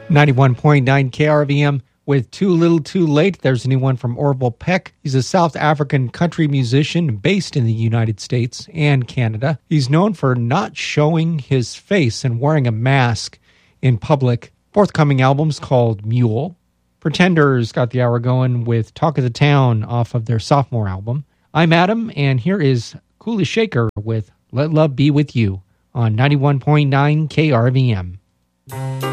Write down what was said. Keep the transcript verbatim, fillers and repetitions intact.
ninety-one point nine K R V M with Too Little Too Late. There's a new one from Orville Peck. He's a South African country musician based in the United States and Canada. He's known for not showing his face and wearing a mask in public. Forthcoming album's called Mule. Pretenders got the hour going with Talk of the Town off of their sophomore album. I'm Adam, and here is Kula Shaker with Let Love Be With You on ninety-one point nine K R V M.